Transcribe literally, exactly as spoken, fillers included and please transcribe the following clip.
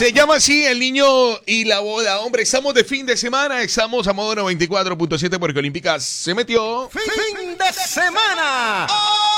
Se llama así El Niño y la Boda. Hombre, estamos de fin de semana. Estamos a modo noventa y cuatro punto siete porque Olímpica se metió. ¡Fin de semana! ¡Oh!